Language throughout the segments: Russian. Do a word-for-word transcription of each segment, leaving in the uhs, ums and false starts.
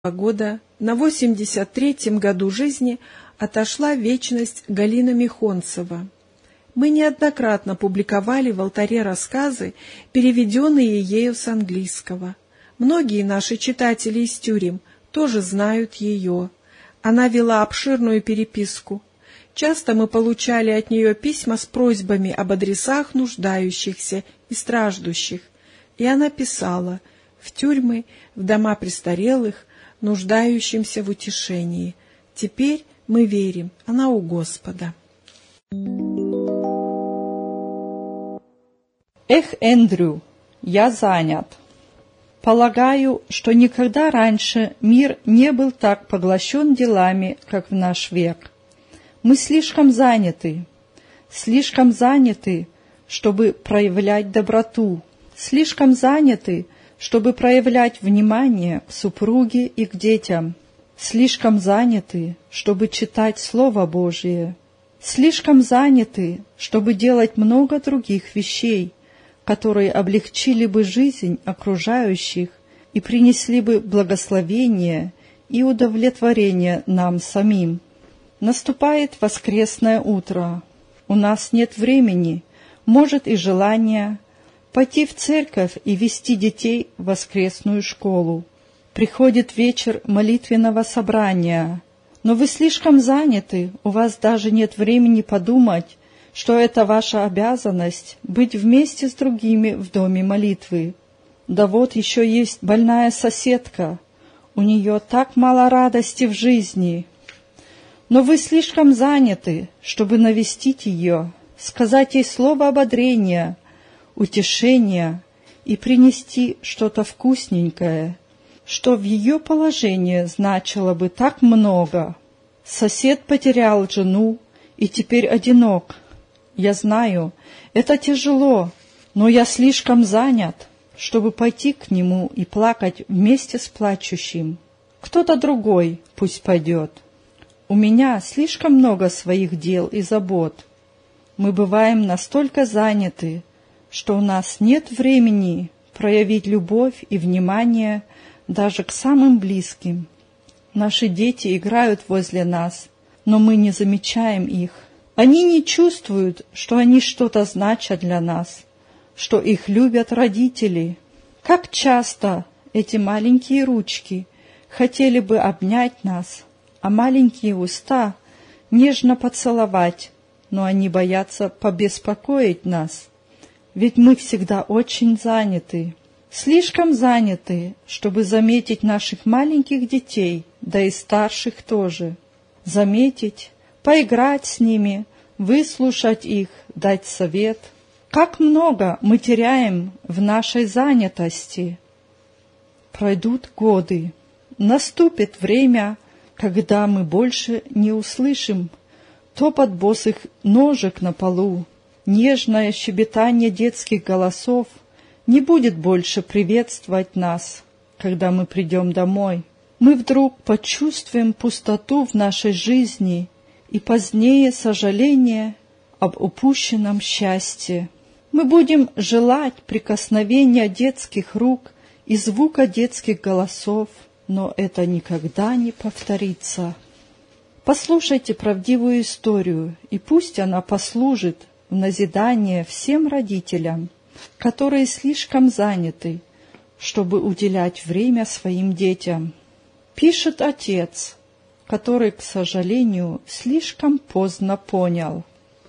года, на восемьдесят третьем году жизни, отошла в вечность Галина Михонцева. Мы неоднократно публиковали в алтаре рассказы, переведенные ею с английского. Многие наши читатели из тюрем тоже знают ее. Она вела обширную переписку. Часто мы получали от нее письма с просьбами об адресах нуждающихся и страждущих, и она писала в тюрьмы, в дома престарелых, нуждающимся в утешении. Теперь мы верим, она у Господа. Эх, Эндрю, я занят. Полагаю, что никогда раньше мир не был так поглощен делами, как в наш век. Мы слишком заняты, слишком заняты, чтобы проявлять доброту, слишком заняты, чтобы проявлять внимание к супруге и к детям, слишком заняты, чтобы читать Слово Божие, слишком заняты, чтобы делать много других вещей, которые облегчили бы жизнь окружающих и принесли бы благословение и удовлетворение нам самим. Наступает воскресное утро. У нас нет времени, может и желания, пойти в церковь и вести детей в воскресную школу. Приходит вечер молитвенного собрания, но вы слишком заняты, у вас даже нет времени подумать, что это ваша обязанность быть вместе с другими в доме молитвы. Да вот еще есть больная соседка, у нее так мало радости в жизни. Но вы слишком заняты, чтобы навестить ее, сказать ей слово ободрения, утешения и принести что-то вкусненькое, что в ее положении значило бы так много. Сосед потерял жену и теперь одинок. Я знаю, это тяжело, но я слишком занят, чтобы пойти к нему и плакать вместе с плачущим. Кто-то другой пусть пойдет. У меня слишком много своих дел и забот. Мы бываем настолько заняты, что у нас нет времени проявить любовь и внимание даже к самым близким. Наши дети играют возле нас, но мы не замечаем их. Они не чувствуют, что они что-то значат для нас, что их любят родители. Как часто эти маленькие ручки хотели бы обнять нас, а маленькие уста нежно поцеловать, но они боятся побеспокоить нас, ведь мы всегда очень заняты, слишком заняты, чтобы заметить наших маленьких детей, да и старших тоже, заметить, поиграть с ними, выслушать их, дать совет. Как много мы теряем в нашей занятости. Пройдут годы, наступит время, когда мы больше не услышим топот босых ножек на полу, нежное щебетание детских голосов не будет больше приветствовать нас, когда мы придем домой. Мы вдруг почувствуем пустоту в нашей жизни и позднее сожаление об упущенном счастье. Мы будем желать прикосновения детских рук и звука детских голосов, но это никогда не повторится. Послушайте правдивую историю, и пусть она послужит в назидание всем родителям, которые слишком заняты, чтобы уделять время своим детям. Пишет отец, который, к сожалению, слишком поздно понял.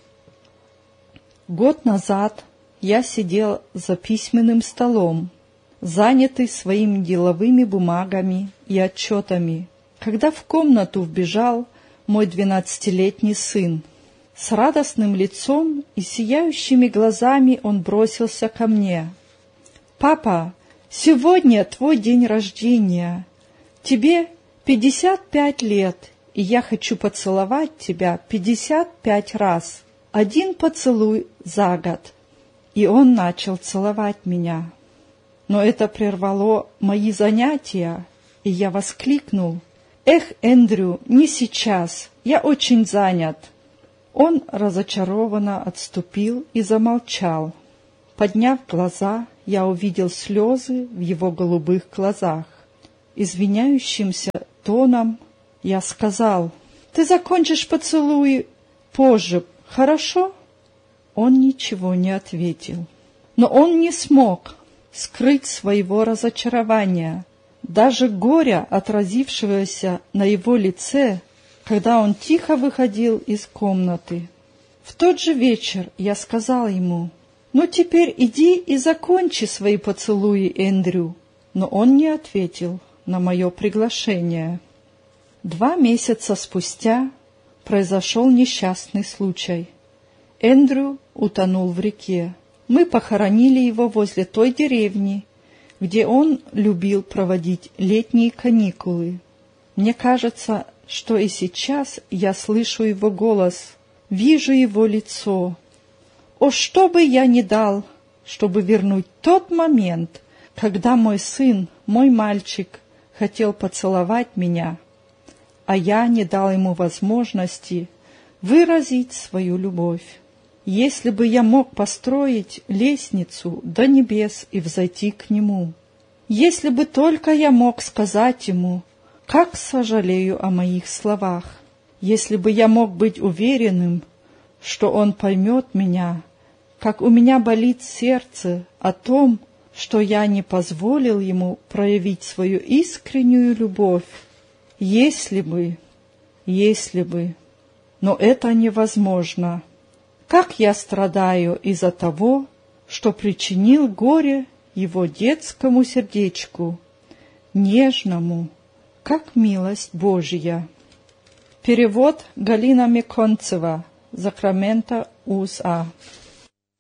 Год назад я сидел за письменным столом, занятый своими деловыми бумагами и отчетами, когда в комнату вбежал мой двенадцатилетний сын. С радостным лицом и сияющими глазами он бросился ко мне. «Папа, сегодня твой день рождения. Тебе пятьдесят пять лет, и я хочу поцеловать тебя пятьдесят пять раз. Один поцелуй за год». И он начал целовать меня. Но это прервало мои занятия, и я воскликнул: «Эх, Эндрю, не сейчас, я очень занят». Он разочарованно отступил и замолчал. Подняв глаза, я увидел слезы в его голубых глазах. Извиняющимся тоном я сказал: «Ты закончишь поцелуи позже, хорошо?» Он ничего не ответил. Но он не смог скрыть своего разочарования, даже горя, отразившегося на его лице, когда он тихо выходил из комнаты. В тот же вечер я сказал ему: «Ну теперь иди и закончи свои поцелуи, Эндрю». Но он не ответил на мое приглашение. Два месяца спустя произошел несчастный случай. Эндрю утонул в реке. Мы похоронили его возле той деревни, где он любил проводить летние каникулы. Мне кажется, что и сейчас я слышу его голос, вижу его лицо. О, что бы я ни дал, чтобы вернуть тот момент, когда мой сын, мой мальчик, хотел поцеловать меня, а я не дал ему возможности выразить свою любовь. Если бы я мог построить лестницу до небес и взойти к нему, если бы только я мог сказать ему, как сожалею о моих словах, если бы я мог быть уверенным, что он поймет меня, как у меня болит сердце о том, что я не позволил ему проявить свою искреннюю любовь. Если бы, если бы, но это невозможно. Как я страдаю из-за того, что причинил горе его детскому сердечку, нежному, как милость Божья. Перевод Галина Меконцева, Сакраменто, УСА.